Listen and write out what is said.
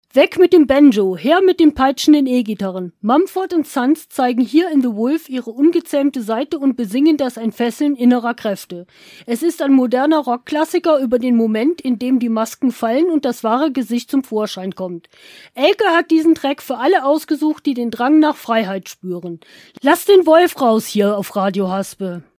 Weg mit dem Banjo, her mit den peitschenden E-Gitarren. Mumford & Sons zeigen hier in The Wolf ihre ungezähmte Seite und besingen das Entfesseln innerer Kräfte. Es ist ein moderner Rockklassiker über den Moment, in dem die Masken fallen und das wahre Gesicht zum Vorschein kommt. Elke hat diesen Track für alle ausgesucht, die den Drang nach Freiheit spüren. Lass den Wolf raus hier auf Radio Haspe.